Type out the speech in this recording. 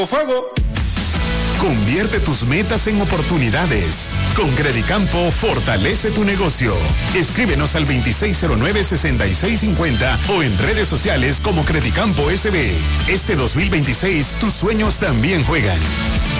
Fuego. Convierte tus metas en oportunidades. Con Credicampo fortalece tu negocio. Escríbenos al 2609-6650 o en redes sociales como Credicampo SB. Este 2026 tus sueños también juegan.